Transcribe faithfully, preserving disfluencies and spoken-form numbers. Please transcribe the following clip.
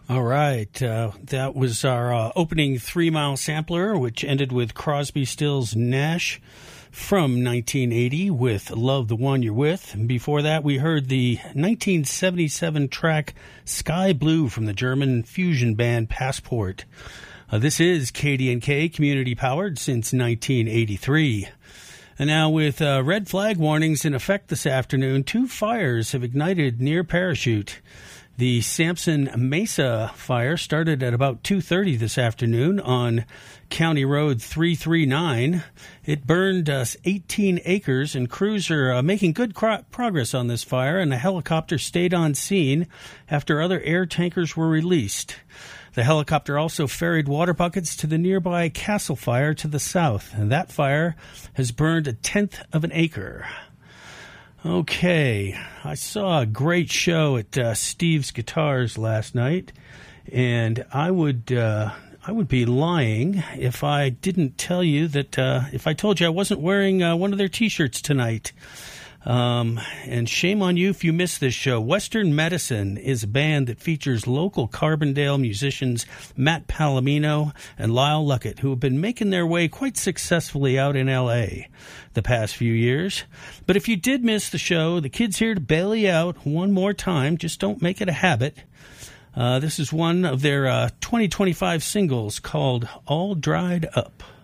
All right. Uh, that was our uh, opening three-mile sampler, which ended with Crosby, Stills, Nash from nineteen eighty with Love the One You're With. And before that, we heard the nineteen seventy-seven track Sky Blue from the German fusion band Passport. Uh, this is K D N K, community-powered since nineteen eighty-three. And now with uh, red flag warnings in effect this afternoon, two fires have ignited near Parachute. The Sampson Mesa fire started at about two thirty this afternoon on County Road three thirty-nine. It burned uh, eighteen acres, and crews are uh, making good cro- progress on this fire, and a helicopter stayed on scene after other air tankers were released. The helicopter also ferried water buckets to the nearby Castle Fire to the south, and that fire has burned a tenth of an acre. Okay, I saw a great show at uh, Steve's Guitars last night, and I would uh, I would be lying if I didn't tell you that uh, if I told you I wasn't wearing uh, one of their T-shirts tonight. Um, and shame on you if you missed this show. Western Medicine is a band that features local Carbondale musicians Matt Palomino and Lyle Luckett, who have been making their way quite successfully out in L A the past few years. But if you did miss the show, the kid's here to bail you out one more time. Just don't make it a habit. Uh, this is one of their uh, twenty twenty-five singles called All Dried Up.